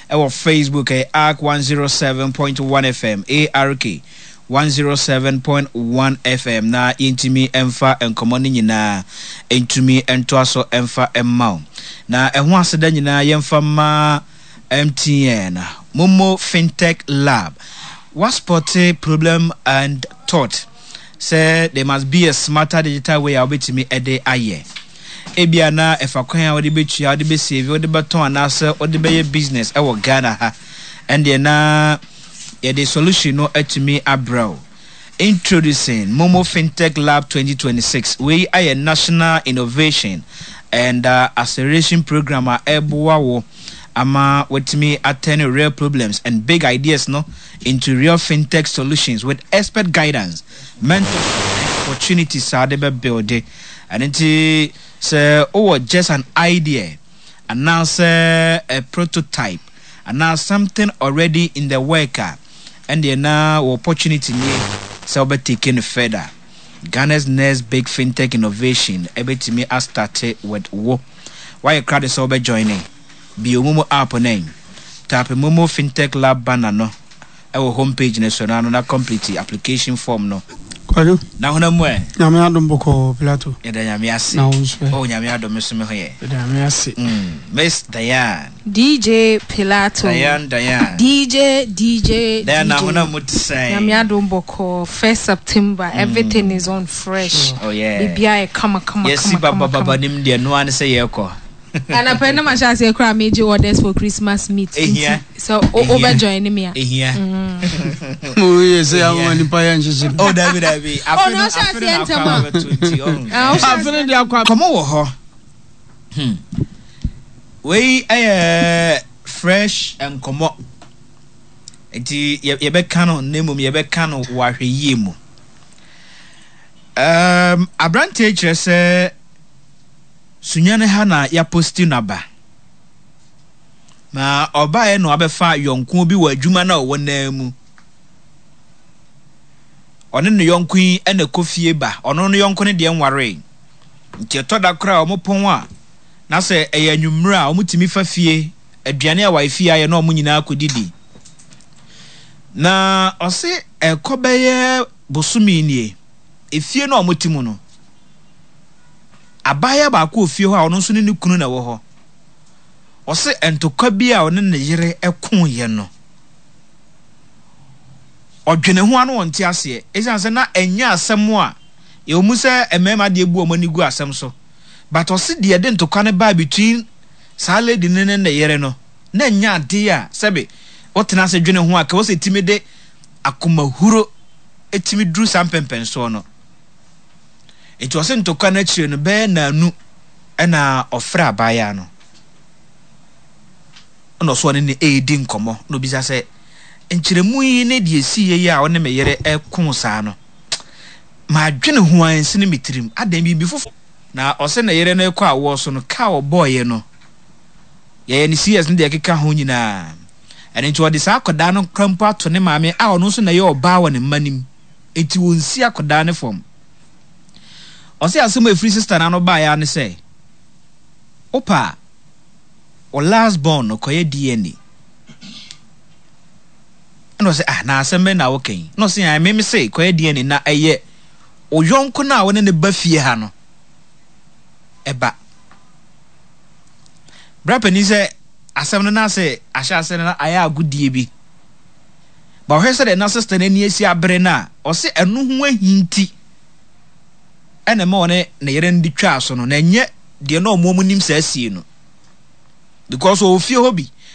Our Facebook ARK 107.1 FM ARK 107.1 FM na intimi emfa enkomoni nyina entumi entoaso emfa emmao na eho aseda nyina yemfa ma MTN Momo Fintech Lab what spotted problem and thought say there must be a smarter digital way obetimi ede aye ebia na efakwan a odi betua odi be save odi beton anase odi be business e wo Ghana ha and na the solution no etimi abrow. Introducing Momo Fintech Lab 2026. We are a national innovation and acceleration program eboa ama wetimi attend real problems and big ideas no into real fintech solutions with expert guidance, mentor opportunities are be build and it say just an idea and now say a prototype and now something already in the worker. And there now opportunity near so be taken further. Ghana's next big fintech innovation to me has started with wo. Why you crowd is over joining? Be your Momo app name. Tap Momo Fintech Lab banner no. Our homepage national na complete application form no. Kwaju. Na hona mwe. Nyame adom boko Pilato. Yeda nyame ase. Na unso. Oh nyame adom mesome hoye. Yeda nyame ase. Miss Diane. DJ Pilato. Diane. DJ. Diane na hona mutsai. Nyame adom boko 1st September everything is on fresh. Oh yeah. Bibia e kama. Yes, baba nim de no an say yeko. And I pay no much as a major orders for Christmas meat. So over joining me. Here. Oh yes, I want to buy and oh David. Oh no, I feel come over. We fresh and come up. Enti ye be kano nemu ye be kano wa hweye mu. Abrantage say sunyane hana ya posti naba na obae no abefa yonko bi wa adwuma na wona mu one no yonko yi ena kofie ba ono no yonko ne de nware nti toda kra omopon a na se eya nwumra a omutimi fa fie aduane a waifi aye na omunyina akodidi na ose ekobeye bosumi nie efie na omutimu no abaya ba ko ofie ho a ono so ne kunu na wo ho ose entoka bi a one ne yere ekon ye no odwene ho ano wonte ase esanse na enya asem a ye omu se emema de ebu omani gu asem so but ose de de ntoka ne ba between sa lady ne yere no na enya ade a sebe wotena se dwene ho a ka wo se timide akomahuro etimi dru sampempen so no it was in toka na chire no be na nu na ofra abaya no no so ne edi nkomo no bisa se nchiremu yi ne de esiye yi a one me yere ekun sa no ma dwene ho ansi ne mitirim adam bi fufu na ose na yere no ekọ awo so no ka oboye no ye ni CS ne de keka ho nyina ene nti wodi sa akoda no krampo ato ne maame a ono so na ye oba wa ne manim enti wonsi akoda ne fom ose asemo free sister na no ba ya ne say opa o last born no koye DNA no say na aseme na woken no say I me say koye DNA na eye o yonko na woni ne ba fie ha no eba brapani say asem na say ahya ase na aya agudie bi ba hwe say de na sister na ni esi abre na ose enu ho ahinti ene ma one na yere ndi twa so no na nye de na omo nim sa asie no because o fie ho bi